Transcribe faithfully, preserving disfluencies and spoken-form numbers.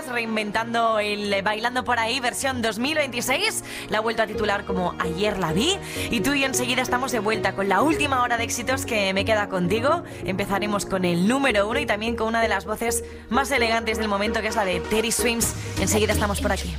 reinventando el Bailando por ahí, versión dos mil veintiséis. La ha vuelto a titular como Ayer la vi. Y tú y yo enseguida estamos de vuelta con la última hora de éxitos que me queda contigo. Empezaremos con el número uno y también con una de las voces más elegantes del momento, que es la de Teddy Swims. Enseguida estamos por aquí.